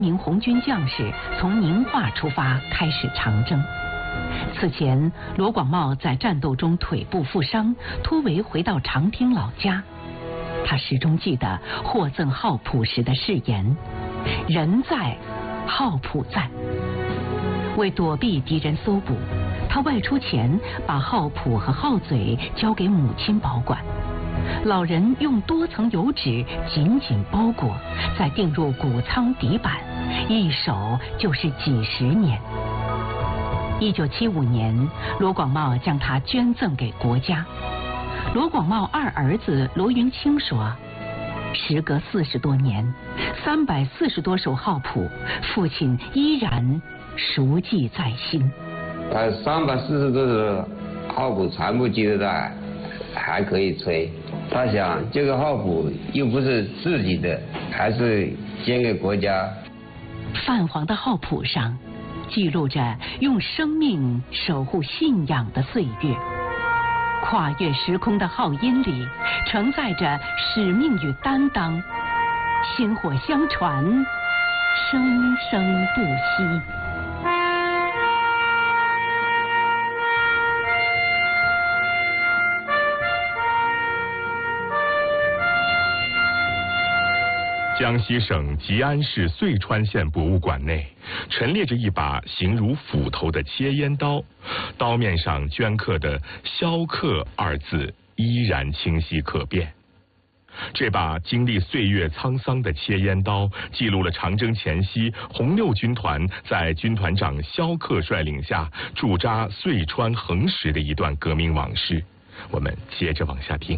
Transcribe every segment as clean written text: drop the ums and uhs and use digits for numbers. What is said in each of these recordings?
名红军将士从宁化出发，开始长征。此前，罗广茂在战斗中腿部负伤，突围回到长汀老家。他始终记得获赠号谱时的誓言：“人在，号谱在。”为躲避敌人搜捕，他外出前把号谱和号嘴交给母亲保管。老人用多层油纸紧紧包裹，再钉入谷仓底板，一守就是几十年。1975年，罗广茂将它捐赠给国家。罗广茂二儿子罗云清说：“时隔40多年，340多首号谱，父亲依然熟记在心。 340多首号谱全部记得在，还可以吹。他想这个号谱又不是自己的，还是捐给国家。” 泛黄的号谱上，记录着用生命守护信仰的岁月。跨越时空的号音里，承载着使命与担当，薪火相传，生生不息。 江西省吉安市遂川县博物馆内陈列着一把形如斧头的切烟刀，刀面上镌刻的“萧克”二字依然清晰可辨。这把经历岁月沧桑的切烟刀，记录了长征前夕红六军团在军团长萧克率领下驻扎遂川横石的一段革命往事。我们接着往下听。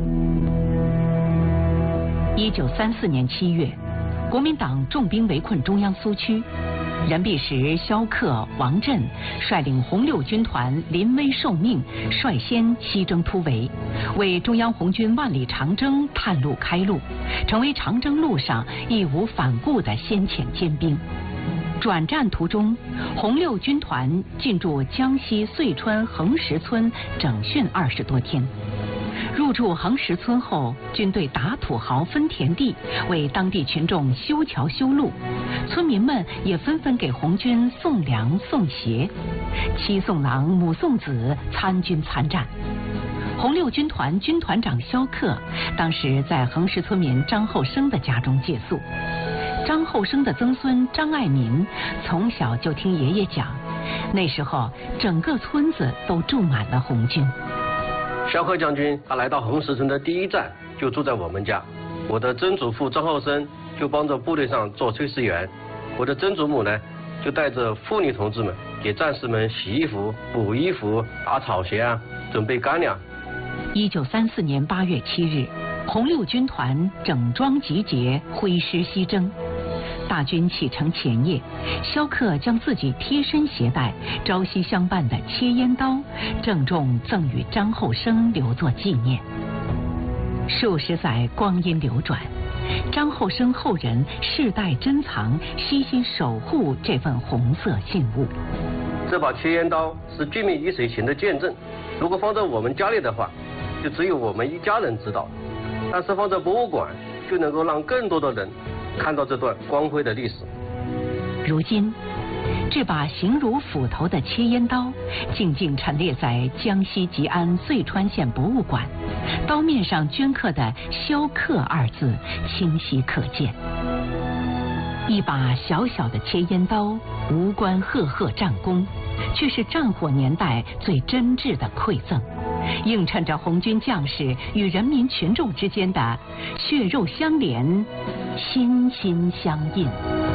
1934年7月，国民党重兵围困中央苏区，任弼时、萧克、王震率领红六军团临危受命，率先西征突围，为中央红军万里长征探路开路，成为长征路上义无反顾的先遣尖兵。转战途中，红六军团进驻江西遂川横石村整训20多天。入驻横石村后，军队打土豪分田地，为当地群众修桥修路，村民们也纷纷给红军送粮送鞋，妻送郎母送子，参军参战。红六军团军团长萧克当时在横石村民张厚生的家中借宿。张厚生的曾孙张爱民从小就听爷爷讲，那时候整个村子都住满了红军。 萧克将军他来到横石村的第一站就住在我们家，我的曾祖父张厚生就帮着部队上做炊事员，我的曾祖母呢就带着妇女同志们给战士们洗衣服、补衣服、打草鞋啊，准备干粮。 1934年8月7日，红六军团整装集结，挥师西征。大军启程前夜，萧克将自己贴身携带、朝夕相伴的切烟刀郑重赠予张厚生，留作纪念。数十载光阴流转，张厚生后人世代珍藏、悉心守护这份红色信物。 这把切烟刀是救命于水行的见证，如果放在我们家里的话，就只有我们一家人知道，但是放在博物馆，就能够让更多的人看到这段光辉的历史。 如今，这把形如斧头的切烟刀静静陈列在江西吉安遂川县博物馆，刀面上镌刻的“萧克”二字清晰可见。一把小小的切烟刀，无关赫赫战功，却是战火年代最真挚的馈赠，映衬着红军将士与人民群众之间的血肉相连、心心相印。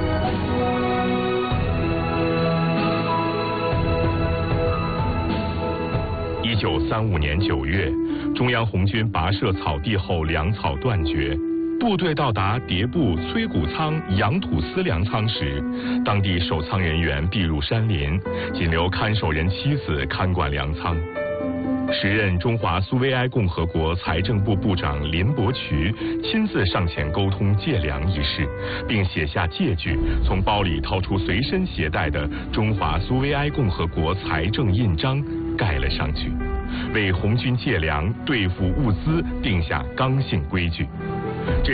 1935年9月，中央红军跋涉草地后，粮草断绝。部队到达迭部崔谷仓养土司粮仓时，当地守仓人员避入山林，仅留看守人妻子看管粮仓。时任中华苏维埃共和国财政部部长林伯渠亲自上前沟通借粮一事，并写下借据，从包里掏出随身携带的中华苏维埃共和国财政印章盖了上去，为红军借粮、兑付物资定下刚性规矩。